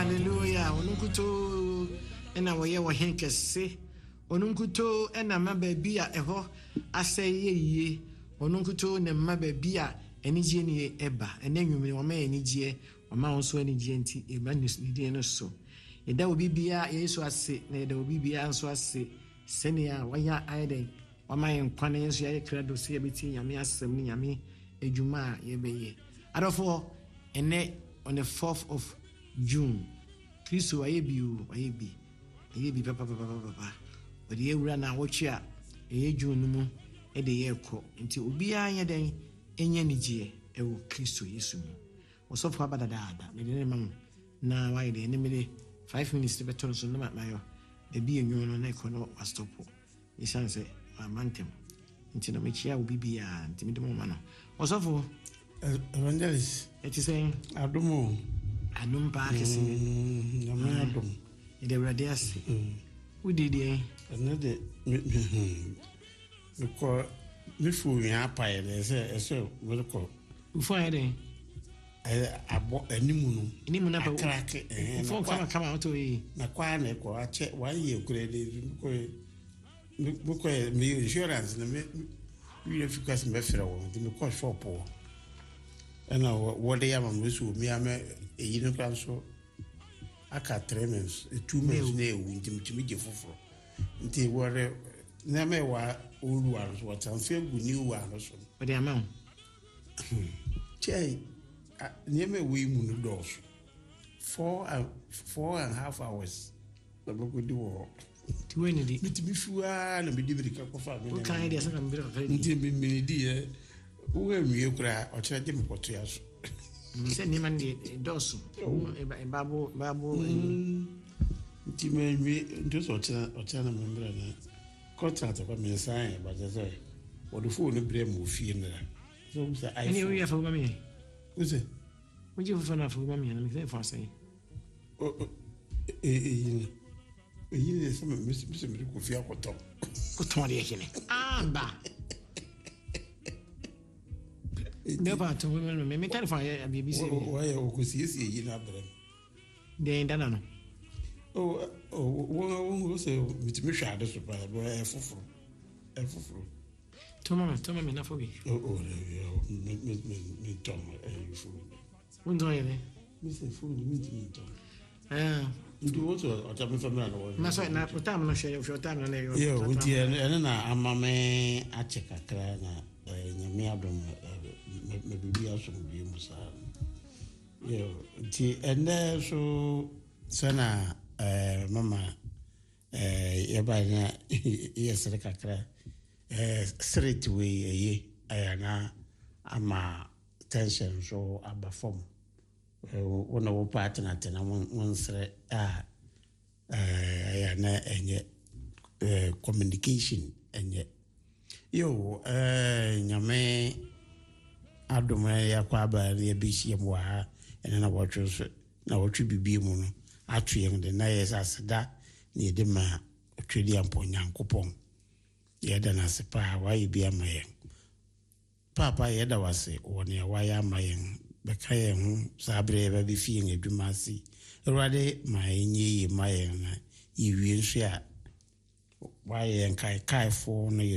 hallelujah onunkuto ena woye wo henkese onunkuto ena mababi a eho aseye onunkuto ne mababi a enije ne eba enenwumire wo ma enije wo ma won so enije nti eba ne no so eda obi bia yesu ase na eda obi bia nso ase senia wanya aide wo ma yenkwane yesu ya krado se yebeti nyame asem ni nyame ejuma yebeye adofo ene on the 4th of June Kristo ayebi papa odi ewura na wochi a eye June mu e de yekọ nti obi anya den enye nigye ewo Kristo Yesu mu osofo abadadaada me de mam na why de ne 5 minutes be ton so na mayo e bi enyo no na ikono astopo isanse amantem nti na mechi a obi bia nti me de mo ma no osofo evangelist it is saying adumo anum ba kesi na adum ide brade ase udidi na de ko mi fu yan apa ye se we ko fu yan de abo animu na pa crack fu kama auto yi na kwa na ko ache wa ye kure de ko mi insurance na me we efficacy me fere wo de ko shop wo ana wo de ya mam wesu mi ame eyino kan so aka 3 months 2 months na ewu ntimtimi je foforo nti wore na me wa olu aro so wata mfe gu ni wa aro so o de ama chei ni me we mu no dos 4.5 hours na boko di wo ti we ni di mitimi fuwa na bidi bidi ka ko fa me o kan ide san mi ka nti mi di e wo emi ekura o chere je me poto ya so se ni man di dosu e babu nti me ndo so chere na membra na contract kwa me sign ba je say wo do phone bre mo fie na so we say iPhone ni we afa mami we say we je fa na afa mami na me say fa say ne se me ko fie akoto de kene ba never to women me can find a BBC why o ko sie na bre de ndana no wo se mitimi hwa de so pa bo efoforo toma me na fobi me tom fu undo yele me se fu ni mitimi tom ndu wo so o ta me family na wo na so na utam no share of time na yo yo unti ene na amame ache kakra na nyame adom me bibi aso bi musa yo unti ene so sana mama yeba na yesere kakra straight way ayana ama tension so abafom wona wo partner tena wonsre ayana enye communication enye yo nyame adom ya kwa ba ya bishie mo ha ene na watcho so na watcho bibi mu no atwem de na yes aseda na yede ma twedi ampo nyankopon yeda na sepa wa yibi amayen papa yeda wase woni wa ya amayen bekaye hu sabre ba bi fi ngedwuma si erade ma enye yi mayen na yiwie nso a wa yen kai fo no